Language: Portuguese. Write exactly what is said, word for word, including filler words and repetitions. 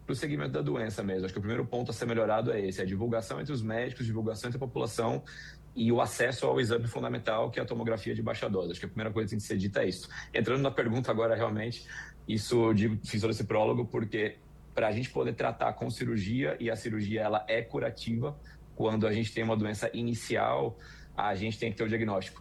para o segmento da doença mesmo. Acho que o primeiro ponto a ser melhorado é esse, a divulgação entre os médicos, divulgação entre a população e o acesso ao exame fundamental, que é a tomografia de baixa dose. Acho que a primeira coisa que tem que ser dita é isso. Entrando na pergunta agora, realmente, isso eu digo, fiz todo esse prólogo, porque para a gente poder tratar com cirurgia, e a cirurgia ela é curativa, quando a gente tem uma doença inicial, a gente tem que ter o diagnóstico.